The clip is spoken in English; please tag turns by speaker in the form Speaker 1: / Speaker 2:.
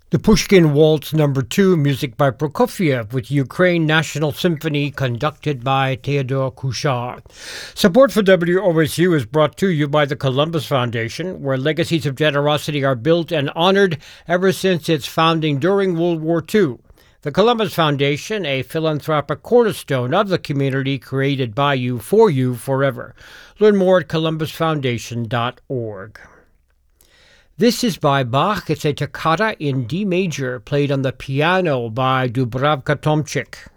Speaker 1: The Pushkin Waltz No. 2, music by Prokofiev, with Ukraine National Symphony, conducted by Theodore Kuchar. Support for WOSU is brought to you by the Columbus Foundation, where legacies of generosity are built and honored ever since its founding during World War II. The Columbus Foundation, a philanthropic cornerstone of the community created by you, forever. Learn more at columbusfoundation.org. This is by Bach. It's a toccata in D major, played on the piano by Dubravka Tomczyk.